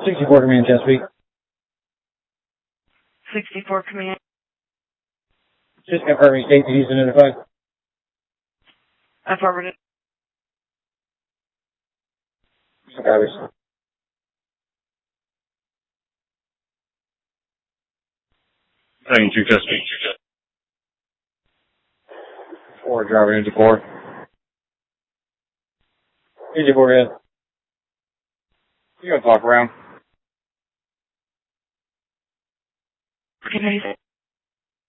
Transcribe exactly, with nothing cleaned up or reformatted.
sixty-four Command Chesapeake. sixty-four Command. Just confirming safety is identified. Affirmative. Copies. ninety-two Chesapeake. Four, driver into four. Engine four, head. You gotta talk around. Okay.